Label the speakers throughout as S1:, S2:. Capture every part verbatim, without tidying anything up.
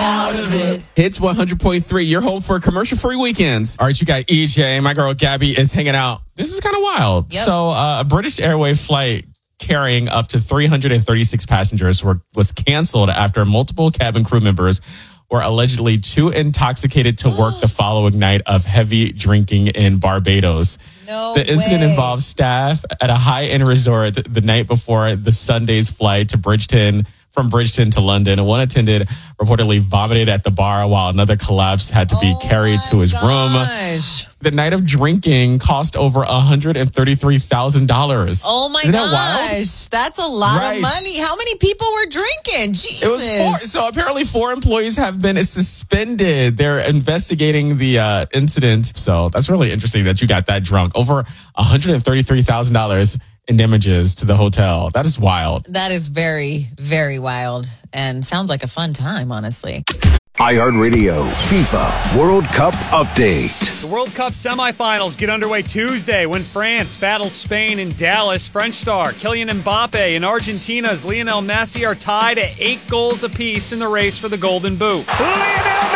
S1: out of it.
S2: Hits one hundred point three. You're home for commercial-free weekends. All right, you got E J. My girl Gabby is hanging out. This is kind of wild.
S3: Yep.
S2: So uh, a British Airways flight carrying up to three hundred thirty-six passengers were, was canceled after multiple cabin crew members were allegedly too intoxicated to work the following night of heavy drinking in Barbados.
S3: No
S2: The incident
S3: way.
S2: involved staff at a high-end resort the night before the Sunday's flight to Bridgeton, from Bridgeton to London. One attendant reportedly vomited at the bar while another collapsed, had to be
S3: Oh
S2: carried to his room.
S3: gosh.
S2: The night of drinking cost over one hundred thirty-three thousand dollars.
S3: Oh my
S2: Isn't
S3: gosh.
S2: that wild?
S3: That's a lot
S2: Right.
S3: of money. How many people were drinking? Jesus.
S2: It was four. So apparently four employees have been suspended. They're investigating the uh, incident. So that's really interesting that you got that drunk. Over one hundred thirty-three thousand dollars in damages to the hotel. That is wild.
S3: That is very, very wild and sounds like a fun time, honestly.
S4: iHeartRadio FIFA World Cup Update.
S5: The World Cup semifinals get underway Tuesday when France battles Spain in Dallas. French star Kylian Mbappe and Argentina's Lionel Messi are tied at eight goals apiece in the race for the Golden Boot.
S6: Lionel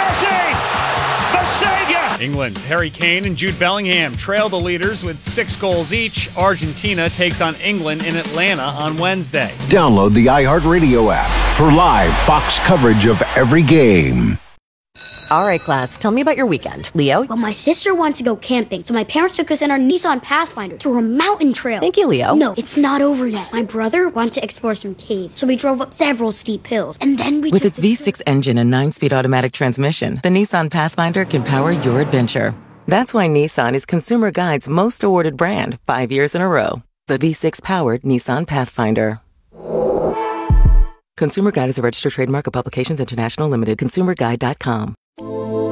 S6: Messi, the savior.
S5: England's Harry Kane and Jude Bellingham trail the leaders with six goals each. Argentina takes on England in Atlanta on Wednesday.
S4: Download the iHeartRadio app for live Fox coverage of every game.
S7: All right, class, tell me about your weekend. Leo?
S8: Well, my sister wants to go camping, so my parents took us in our Nissan Pathfinder through a mountain trail.
S7: Thank you, Leo.
S8: No, it's not over yet. My brother wanted to explore some caves, so we drove up several steep hills, and then we
S9: With
S8: took
S9: its
S8: the
S9: V six engine and nine-speed automatic transmission, the Nissan Pathfinder can power your adventure. That's why Nissan is Consumer Guide's most awarded brand five years in a row. The V six-powered Nissan Pathfinder. Consumer Guide is a registered trademark of Publications International Limited. consumer guide dot com.